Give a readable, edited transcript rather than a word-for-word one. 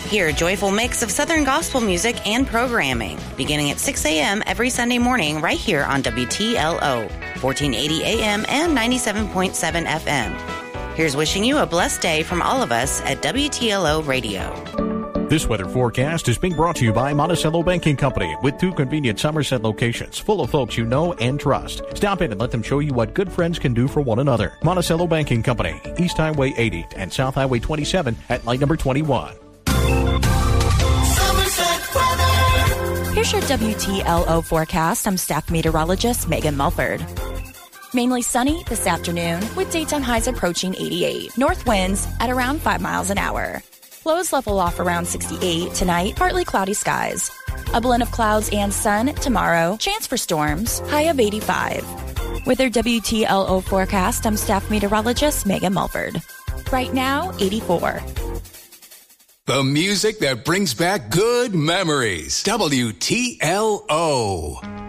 Hear a joyful mix of Southern gospel music and programming, beginning at 6 a.m. every Sunday morning right here on WTLO, 1480 AM and 97.7 FM. Here's wishing you a blessed day from all of us at WTLO Radio. This weather forecast is being brought to you by Monticello Banking Company with 2 convenient Somerset locations full of folks you know and trust. Stop in and let them show you what good friends can do for one another. Monticello Banking Company, East Highway 80 and South Highway 27 at light number 21. Here's your WTLO forecast. I'm staff meteorologist Megan Mulford. Mainly sunny this afternoon with daytime highs approaching 88. North winds at around 5 miles an hour. Lows level off around 68 tonight, partly cloudy skies. A blend of clouds and sun tomorrow, chance for storms, high of 85. With your WTLO forecast, I'm staff meteorologist Megan Mulford. Right now, 84. The music that brings back good memories. WTLO.